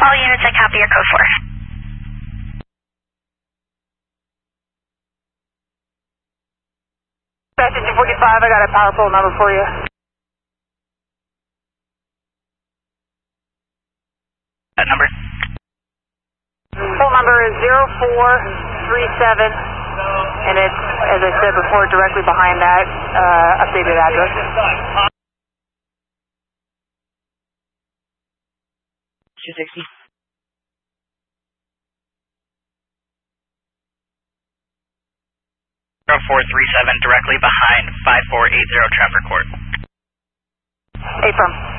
All units, I copy your code 4. Station 245, I got a power pole number for you. That number? Pole number is 0437, and it's, as I said before, directly behind that updated address. 260. 0437, directly behind 5480 Trafford Court. Affirm.